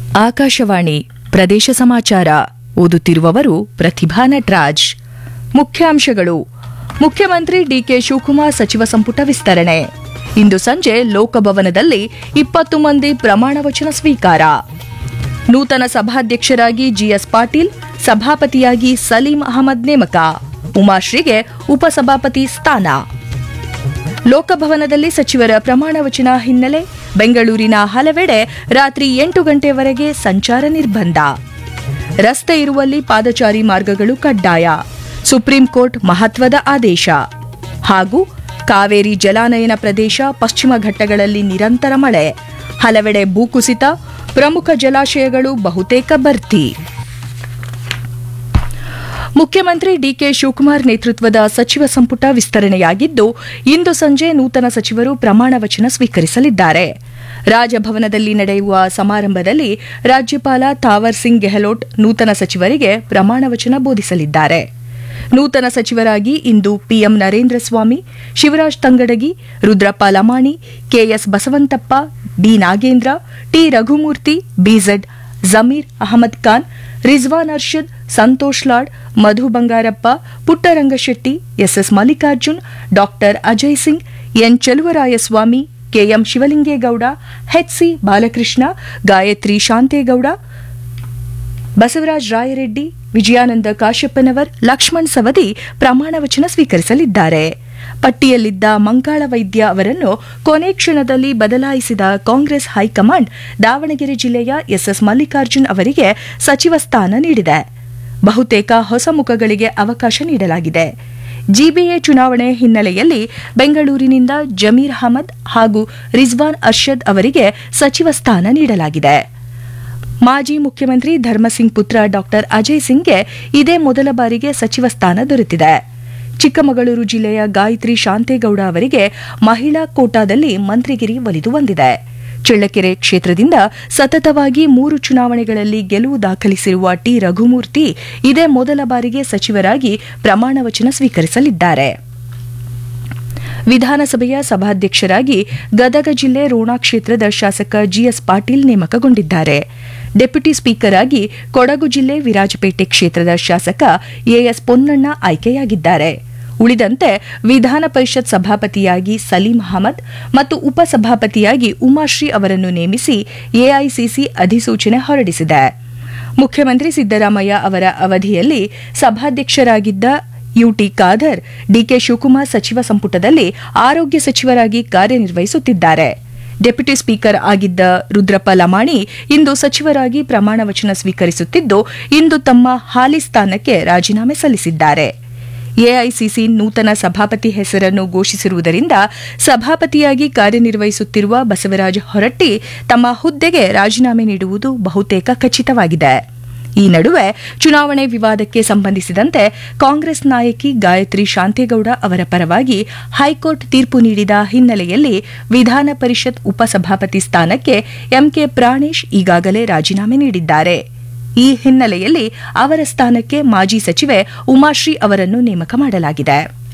ಆಕಾಶವಾಣಿ ಪ್ರದೇಶ ಸಮಾಚಾರ ಓದುತ್ತಿರುವವರು ಪ್ರತಿಭಾ ನಟರಾಜ್. ಮುಖ್ಯಾಂಶಗಳು. ಮುಖ್ಯಮಂತ್ರಿ ಡಿಕೆ ಶಿವಕುಮಾರ್ ಸಚಿವ ಸಂಪುಟ ವಿಸ್ತರಣೆ. ಇಂದು ಸಂಜೆ ಲೋಕಭವನದಲ್ಲಿ 20 ಮಂದಿ ಪ್ರಮಾಣ ವಚನ ಸ್ವೀಕಾರ. ನೂತನ ಸಭಾಧ್ಯಕ್ಷರಾಗಿ ಜಿಎಸ್ ಪಾಟೀಲ್, ಸಭಾಪತಿಯಾಗಿ ಸಲೀಂ ಅಹಮದ್ ನೇಮಕ. ಉಮಾಶ್ರೀಗೆ ಉಪಸಭಾಪತಿ ಸ್ಥಾನ. ಲೋಕಭವನದಲ್ಲಿ ಸಚಿವರ ಪ್ರಮಾಣ ವಚನ ಹಿನ್ನೆಲೆ ಬೆಂಗಳೂರಿನ ಹಲವೆಡೆ ರಾತ್ರಿ 8 ಗಂಟೆವರೆಗೆ ಸಂಚಾರ ನಿರ್ಬಂಧ. ರಸ್ತೆ ಇರುವಲ್ಲಿ ಪಾದಚಾರಿ ಮಾರ್ಗಗಳು ಕಡ್ಡಾಯ. ಸುಪ್ರೀಂ ಕೋರ್ಟ್ ಮಹತ್ವದ ಆದೇಶ. ಹಾಗೂ ಕಾವೇರಿ ಜಲಾನಯನ ಪ್ರದೇಶ ಪಶ್ಚಿಮ ಘಟ್ಟಗಳಲ್ಲಿ ನಿರಂತರ ಮಳೆ. ಹಲವೆಡೆ ಭೂಕುಸಿತ. ಪ್ರಮುಖ ಜಲಾಶಯಗಳು ಬಹುತೇಕ ಭರ್ತಿ. ಮುಖ್ಯಮಂತ್ರಿ ಡಿಕೆ ಶಿವಕುಮಾರ್ ನೇತೃತ್ವದ ಸಚಿವ ಸಂಪುಟ ವಿಸ್ತರಣೆಯಾಗಿದ್ದು, ಇಂದು ಸಂಜೆ ನೂತನ ಸಚಿವರು ಪ್ರಮಾಣ ವಚನ ಸ್ವೀಕರಿಸಲಿದ್ದಾರೆ. ರಾಜಭವನದಲ್ಲಿ ನಡೆಯುವ ಸಮಾರಂಭದಲ್ಲಿ ರಾಜ್ಯಪಾಲ ಥಾವರ್ ಸಿಂಗ್ ಗೆಹ್ಲೋಟ್ ನೂತನ ಸಚಿವರಿಗೆ ಪ್ರಮಾಣ ವಚನ ಬೋಧಿಸಲಿದ್ದಾರೆ. ನೂತನ ಸಚಿವರಾಗಿ ಇಂದು PM Narendra Swamy, Shivraj Tangadagi, Rudrappa Lamani, KS Basavanthappa, D Nagendra, T Raghumurthy, BZ Zameer Ahmed Khan, Rizwan Arshad, Santosh Lad, Madhu Bangarappa, Puttarangashetty, S S Mallikarjun, ಡಾ Ajay Singh, N Cheluvarayaswamy, KM Shivalingegowda, H C Balakrishna, Gayatri Shantegowda, Basavaraj Rayareddy, Vijayananda ಕಾಶ್ಯಪ್ಪನವರ್, Lakshman Savadi ಪ್ರಮಾಣ ವಚನ ಸ್ವೀಕರಿಸಲಿದ್ದಾರೆ. ಪಟ್ಟಿಯಲ್ಲಿದ್ದ ಮಂಗಾಳ ವೈದ್ಯ ಅವರನ್ನು ಕೊನೆ ಕ್ಷಣದಲ್ಲಿ ಬದಲಾಯಿಸಿದ ಕಾಂಗ್ರೆಸ್ ಹೈಕಮಾಂಡ್ ದಾವಣಗೆರೆ ಜಿಲ್ಲೆಯ ಎಸ್ಎಸ್ ಮಲ್ಲಿಕಾರ್ಜುನ್ ಅವರಿಗೆ ಸಚಿವ ಸ್ಥಾನ ನೀಡಿದೆ. ಬಹುತೇಕ ಹೊಸ ಮುಖಗಳಿಗೆ ಅವಕಾಶ ನೀಡಲಾಗಿದೆ. ಜಿಬಿಎ ಚುನಾವಣೆ ಹಿನ್ನೆಲೆಯಲ್ಲಿ ಬೆಂಗಳೂರಿನಿಂದ ಜಮೀರ್ ಅಹಮದ್ ಹಾಗೂ ರಿಜ್ವಾನ್ ಅರ್ಷದ್ ಅವರಿಗೆ ಸಚಿವ ಸ್ಥಾನ ನೀಡಲಾಗಿದೆ. ಮಾಜಿ ಮುಖ್ಯಮಂತ್ರಿ ಧರ್ಮಸಿಂಗ್ ಪುತ್ರ ಡಾ ಅಜಯ್ ಸಿಂಗ್ಗೆ ಇದೇ ಮೊದಲ ಬಾರಿಗೆ ಸಚಿವ ಸ್ಥಾನ ದೊರೆತಿದೆ. ಚಿಕ್ಕಮಗಳೂರು ಜಿಲ್ಲೆಯ ಗಾಯತ್ರಿ ಶಾಂತೇಗೌಡ ಅವರಿಗೆ ಮಹಿಳಾ ಕೋಟಾದಲ್ಲಿ ಮಂತ್ರಿಗಿರಿ ಒಲಿದು ಬಂದಿದೆ. ಚಳ್ಳಕೆರೆ ಕ್ಷೇತ್ರದಿಂದ ಸತತವಾಗಿ 3 ಚುನಾವಣೆಗಳಲ್ಲಿ ಗೆಲುವು ದಾಖಲಿಸಿರುವ ಟಿ ರಘುಮೂರ್ತಿ ಇದೇ ಮೊದಲ ಬಾರಿಗೆ ಸಚಿವರಾಗಿ ಪ್ರಮಾಣ ವಚನ ಸ್ವೀಕರಿಸಲಿದ್ದಾರೆ. ವಿಧಾನಸಭೆಯ ಸಭಾಧ್ಯಕ್ಷರಾಗಿ ಗದಗ ಜಿಲ್ಲೆ ರೋಣ ಕ್ಷೇತ್ರದ ಶಾಸಕ ಜಿಎಸ್ ಪಾಟೀಲ್ ನೇಮಕಗೊಂಡಿದ್ದಾರೆ. ಡೆಪ್ಯೂಟಿ ಸ್ಪೀಕರ್ ಆಗಿ ಕೊಡಗು ಜಿಲ್ಲೆ ವಿರಾಜಪೇಟೆ ಕ್ಷೇತ್ರದ ಶಾಸಕ ಎಎಸ್ ಪೊನ್ನಣ್ಣ ಆಯ್ಕೆಯಾಗಿದ್ದಾರೆ. ಉಳಿದಂತೆ ವಿಧಾನ ಪರಿಷತ್ ಸಭಾಪತಿಯಾಗಿ ಸಲೀಂ ಅಹಮದ್ ಮತ್ತು ಉಪಸಭಾಪತಿಯಾಗಿ ಉಮಾಶ್ರೀ ಅವರನ್ನು ನೇಮಿಸಿ ಎಐಸಿಸಿ ಅಧಿಸೂಚನೆ ಹೊರಡಿಸಿದೆ. ಮುಖ್ಯಮಂತ್ರಿ ಸಿದ್ದರಾಮಯ್ಯ ಅವರ ಅವಧಿಯಲ್ಲಿ ಸಭಾಧ್ಯಕ್ಷರಾಗಿದ್ದ ಯುಟಿ ಖಾದರ್, ಡಿಕೆ ಶಿವಕುಮಾರ್ ಸಚಿವ ಸಂಪುಟದಲ್ಲಿ ಆರೋಗ್ಯ ಸಚಿವರಾಗಿ ಕಾರ್ಯನಿರ್ವಹಿಸುತ್ತಿದ್ದಾರೆ. ಡೆಪ್ಯೂಟಿ ಸ್ಪೀಕರ್ ಆಗಿದ್ದ ರುದ್ರಪ್ಪ ಲಮಾಣಿ ಇಂದು ಸಚಿವರಾಗಿ ಪ್ರಮಾಣ ವಚನ ಸ್ವೀಕರಿಸುತ್ತಿದ್ದು, ಇಂದು ತಮ್ಮ ಹಾಲಿ ಸ್ಥಾನಕ್ಕೆ ರಾಜೀನಾಮೆ ಸಲ್ಲಿಸಿದ್ದಾರೆ. ಎಐಸಿಸಿ ನೂತನ ಸಭಾಪತಿ ಹೆಸರನ್ನು ಘೋಷಿಸಿರುವುದರಿಂದ ಸಭಾಪತಿಯಾಗಿ ಕಾರ್ಯನಿರ್ವಹಿಸುತ್ತಿರುವ ಬಸವರಾಜ ಹೊರಟ್ಟಿ ತಮ್ಮ ಹುದ್ದೆಗೆ ರಾಜೀನಾಮೆ ನೀಡುವುದು ಬಹುತೇಕ ಖಚಿತವಾಗಿದೆ. ಈ ನಡುವೆ ಚುನಾವಣೆ ವಿವಾದಕ್ಕೆ ಸಂಬಂಧಿಸಿದಂತೆ ಕಾಂಗ್ರೆಸ್ ನಾಯಕಿ ಗಾಯತ್ರಿ ಶಾಂತೇಗೌಡ ಅವರ ಪರವಾಗಿ ಹೈಕೋರ್ಟ್ ತೀರ್ಪು ನೀಡಿದ ಹಿನ್ನೆಲೆಯಲ್ಲಿ ವಿಧಾನ ಪರಿಷತ್ ಉಪಸಭಾಪತಿ ಸ್ಥಾನಕ್ಕೆ ಎಂಕೆ ಪ್ರಾಣೇಶ್ ಈಗಾಗಲೇ ರಾಜೀನಾಮೆ ನೀಡಿದ್ದಾರೆ. ಈ ಹಿನ್ನೆಲೆಯಲ್ಲಿ ಅವರ ಸ್ಥಾನಕ್ಕೆ ಮಾಜಿ ಸಚಿವೆ ಉಮಾಶ್ರೀ ಅವರನ್ನು ನೇಮಕ ಮಾಡಲಾಗಿದೆ.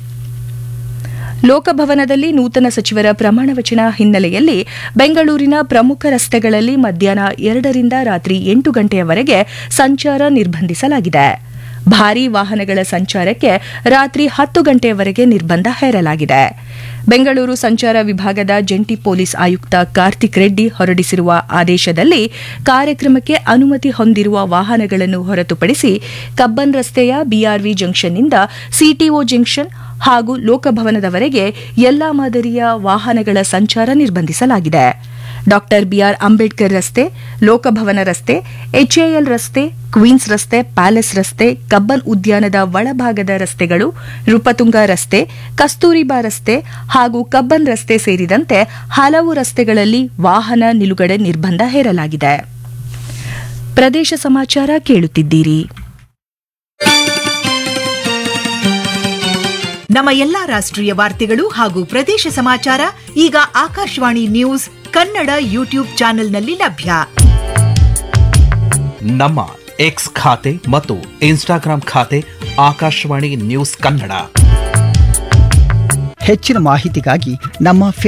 ಲೋಕಭವನದಲ್ಲಿ ನೂತನ ಸಚಿವರ ಪ್ರಮಾಣ ವಚನ ಹಿನ್ನೆಲೆಯಲ್ಲಿ ಬೆಂಗಳೂರಿನ ಪ್ರಮುಖ ರಸ್ತೆಗಳಲ್ಲಿ ಮಧ್ಯಾಹ್ನ 2ರಿಂದ ರಾತ್ರಿ 8 ಗಂಟೆಯವರೆಗೆ ಸಂಚಾರ ನಿರ್ಬಂಧಿಸಲಾಗಿದೆ. ಭಾರೀ ವಾಹನಗಳ ಸಂಚಾರಕ್ಕೆ ರಾತ್ರಿ 10 ಗಂಟೆಯವರೆಗೆ ನಿರ್ಬಂಧ ಹೇರಲಾಗಿದೆ. ಬೆಂಗಳೂರು ಸಂಚಾರ ವಿಭಾಗದ ಜಂಟಿ ಪೊಲೀಸ್ ಆಯುಕ್ತ ಕಾರ್ತಿಕ್ ರೆಡ್ಡಿ ಹೊರಡಿಸಿರುವ ಆದೇಶದಲ್ಲಿ ಕಾರ್ಯಕ್ರಮಕ್ಕೆ ಅನುಮತಿ ಹೊಂದಿರುವ ವಾಹನಗಳನ್ನು ಹೊರತುಪಡಿಸಿ ಕಬ್ಬನ್ ರಸ್ತೆಯ ಬಿಆರ್ವಿ ಜಂಕ್ಷನ್ನಿಂದ ಸಿಟಿಒ ಜಂಕ್ಷನ್ ಹಾಗೂ ಲೋಕಭವನದವರೆಗೆ ಎಲ್ಲಾ ಮಾದರಿಯ ವಾಹನಗಳ ಸಂಚಾರ ನಿರ್ಬಂಧಿಸಲಾಗಿದೆ. ಡಾ ಬಿಆರ್ ಅಂಬೇಡ್ಕರ್ ರಸ್ತೆ, ಲೋಕಭವನ ರಸ್ತೆ, ಎಚ್ಎಎಲ್ ರಸ್ತೆ, ಕ್ವೀನ್ಸ್ ರಸ್ತೆ, ಪ್ಯಾಲೇಸ್ ರಸ್ತೆ, ಕಬ್ಬನ್ ಉದ್ಯಾನದ ಒಳಭಾಗದ ರಸ್ತೆಗಳು, ನೃಪತುಂಗ ರಸ್ತೆ, ಕಸ್ತೂರಿಬಾ ರಸ್ತೆ ಹಾಗೂ ಕಬ್ಬನ್ ರಸ್ತೆ ಸೇರಿದಂತೆ ಹಲವು ರಸ್ತೆಗಳಲ್ಲಿ ವಾಹನ ನಿಲುಗಡೆ ನಿರ್ಬಂಧ ಹೇರಲಾಗಿದೆ. ಪ್ರದೇಶ ಸಮಾಚಾರ ಕೇಳುತ್ತಿದ್ದೀರಿ. ನಮ್ಮ ಎಲ್ಲಾ ರಾಷ್ಟ್ರೀಯ ವಾರ್ತೆಗಳು ಹಾಗೂ ಪ್ರದೇಶ ಸಮಾಚಾರ ಈಗ ಆಕಾಶವಾಣಿ ನ್ಯೂಸ್ ಕನ್ನಡ ಯೂಟ್ಯೂಬ್ ಚಾನೆಲ್ನಲ್ಲಿ ಲಭ್ಯ. ನಮ್ಮ ಎಕ್ಸ್ ಖಾತೆ ಮತ್ತು ಇನ್ಸ್ಟಾಗ್ರಾಂ ಖಾತೆ ಆಕಾಶವಾಣಿ ನ್ಯೂಸ್ ಕನ್ನಡ. ಹೆಚ್ಚಿನ ಮಾಹಿತಿಗಾಗಿ ನಮ್ಮ